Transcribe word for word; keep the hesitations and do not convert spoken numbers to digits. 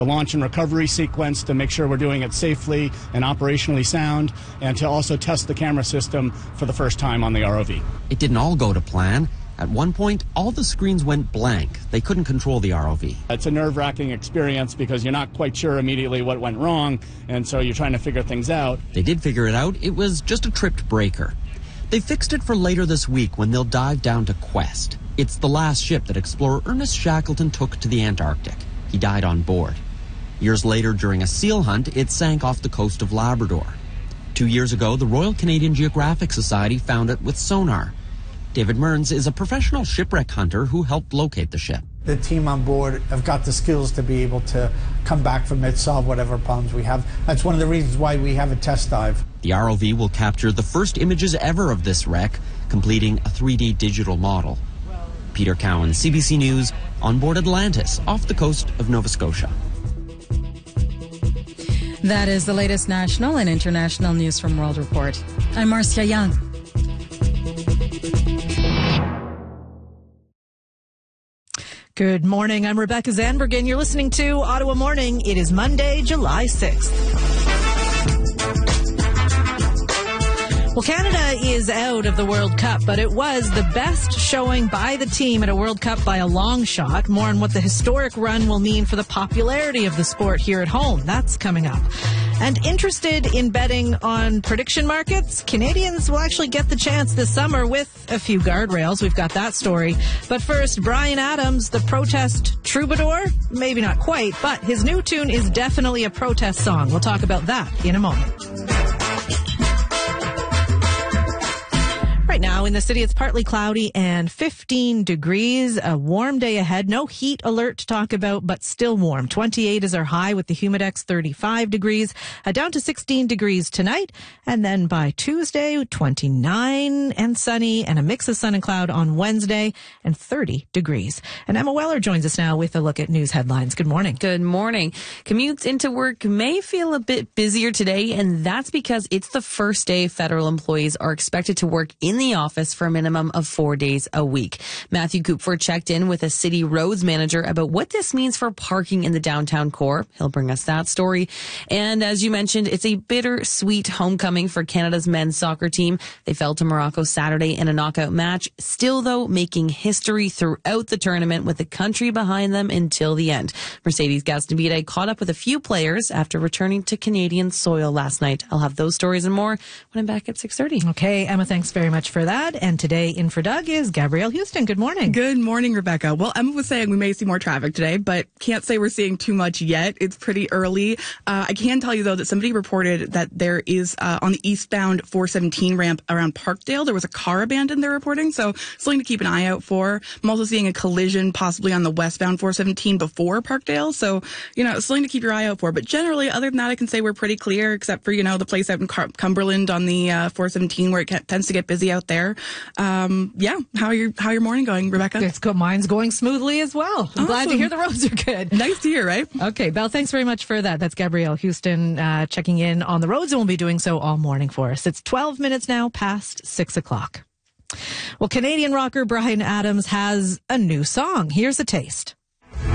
The launch and recovery sequence to make sure we're doing it safely and operationally sound, and to also test the camera system for the first time on the R O V. It didn't all go to plan. At one point, all the screens went blank. They couldn't control the R O V. It's a nerve-wracking experience because you're not quite sure immediately what went wrong, and so you're trying to figure things out. They did figure it out. It was just a tripped breaker. They fixed it for later this week when they'll dive down to Quest. It's the last ship that explorer Ernest Shackleton took to the Antarctic. He died on board. Years later, during a seal hunt, it sank off the coast of Labrador. Two years ago, the Royal Canadian Geographic Society found it with sonar. David Mearns is a professional shipwreck hunter who helped locate the ship. The team on board have got the skills to be able to come back from it, solve whatever problems we have. That's one of the reasons why we have a test dive. The R O V will capture the first images ever of this wreck, completing a three D digital model. Peter Cowan, C B C News, on board Atlantis, off the coast of Nova Scotia. That is the latest national and international news from World Report. I'm Marcia Young. Good morning. I'm Rebecca Zandbergen. You're listening to Ottawa Morning. It is Monday, July sixth. Well, Canada is out of the World Cup, but it was the best showing by the team at a World Cup by a long shot. More on what the historic run will mean for the popularity of the sport here at home. That's coming up. And interested in betting on prediction markets? Canadians will actually get the chance this summer with a few guardrails. We've got that story. But first, Bryan Adams, the protest troubadour? Maybe not quite, but his new tune is definitely a protest song. We'll talk about that in a moment. Right now in the city, it's partly cloudy and fifteen degrees. A warm day ahead. No heat alert to talk about, but still warm. twenty-eight is our high with the Humidex, thirty-five degrees. Uh, down to sixteen degrees tonight. And then by Tuesday, twenty-nine and sunny, and a mix of sun and cloud on Wednesday, and thirty degrees. And Emma Weller joins us now with a look at news headlines. Good morning. Good morning. Commutes into work may feel a bit busier today, and that's because it's the first day federal employees are expected to work in the office for a minimum of four days a week. Matthew Kupfer checked in with a city roads manager about what this means for parking in the downtown core. He'll bring us that story. And as you mentioned, it's a bittersweet homecoming for Canada's men's soccer team. They fell to Morocco Saturday in a knockout match, still though making history throughout the tournament with the country behind them until the end. Mercedes Gastonvide caught up with a few players after returning to Canadian soil last night. I'll have those stories and more when I'm back at six thirty. Okay, Emma, thanks very much for that. And today in for Doug is Gabrielle Houston. Good morning. Good morning, Rebecca. Well, Emma was saying we may see more traffic today, but can't say we're seeing too much yet. It's pretty early. Uh, I can tell you, though, that somebody reported that there is, uh, on the eastbound four seventeen ramp around Parkdale, there was a car abandoned, they're reporting, so something to keep an eye out for. I'm also seeing a collision possibly on the westbound four seventeen before Parkdale, so, you know, something to keep your eye out for. But generally, other than that, I can say we're pretty clear, except for, you know, the place out in Car- Cumberland on the uh, four seventeen where it ca- tends to get busy out there. Um, yeah, how are your how your morning going, Rebecca? It's good. Mine's going smoothly as well. I'm awesome. Glad to hear the roads are good. Nice to hear, right? Okay, Belle, thanks very much for that. That's Gabrielle Houston uh, checking in on the roads, and we'll be doing so all morning for us. It's twelve minutes now past six o'clock. Well, Canadian rocker Bryan Adams has a new song. Here's a taste.